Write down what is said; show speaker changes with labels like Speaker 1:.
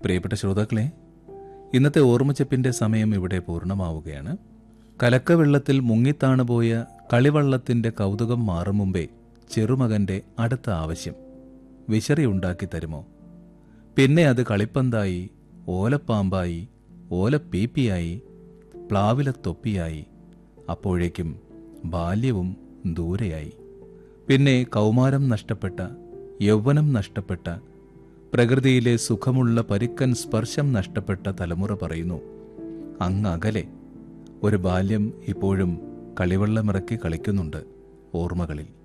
Speaker 1: പ്രിയപ്പെട്ട ശ്രോതാക്കളെ, ഇന്നത്തെ ഓർമ്മച്ചപ്പിന്റെ സമയം ഇവിടെ പൂർണ്ണമാവുകയാണ്. കലക്കവെള്ളത്തിൽ മുങ്ങിത്താണുപോയ കളിവള്ളത്തിന്റെ കൗതുകം മാറും മുമ്പേ ചെറുമകന്റെ അടുത്ത ആവശ്യം വിശറി ഉണ്ടാക്കി തരുമോ? പിന്നെ അത് കളിപ്പന്തായി, ഓലപ്പാമ്പായി, ഓലപ്പീപ്പിയായി, പ്ലാവിലത്തൊപ്പിയായി. അപ്പോഴേക്കും ബാല്യവും ദൂരെയായി. പിന്നെ കൗമാരം നഷ്ടപ്പെട്ട, യൗവനം നഷ്ടപ്പെട്ട, പ്രകൃതിയിലെ സുഖമുള്ള പരുക്കൻ സ്പർശം നഷ്ടപ്പെട്ട തലമുറ പറയുന്നു, അങ്ങകലെ ഒരു ബാല്യം ഇപ്പോഴും കളിവെള്ളമിറക്കി കളിക്കുന്നുണ്ട് ഓർമ്മകളിൽ.